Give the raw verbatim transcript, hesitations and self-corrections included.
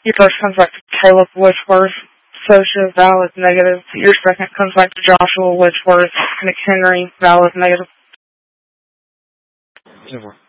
Your first comes back to Caleb Whitworth. Socia, valid, negative. Your second comes back to Joshua Whitworth. McHenry, valid, negative. Ten four.